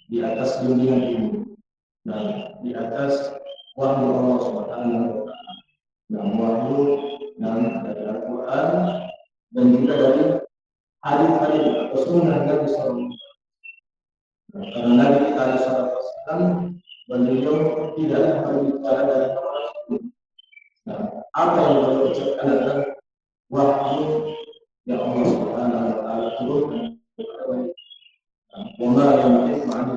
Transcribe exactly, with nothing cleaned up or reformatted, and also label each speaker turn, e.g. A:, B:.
A: di atas bimbingan ilmu dan di atas wahyu Allah Subhanahu wa taala. Yang wahyu dan dari Al-Qur'an dan juga dari hadis-hadis atau sunnah Nabi sallallahu alaihi wasallam. Karena Nabi kita sallallahu alaihi wasallam beliau tidak berbicara dari orang. Nah, apa yang beliau ucapkan adalah wahyu yang Allah Subhanahu wa taala turunkan